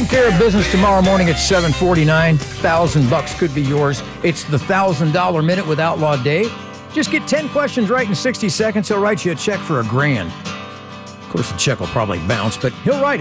taking care of business tomorrow morning at 7:49. $1,000 could be yours. It's the $1,000 Minute with Outlaw Dave. Just get 10 questions right in 60 seconds. He'll write you a check for $1,000. Of course, the check will probably bounce, but he'll write it.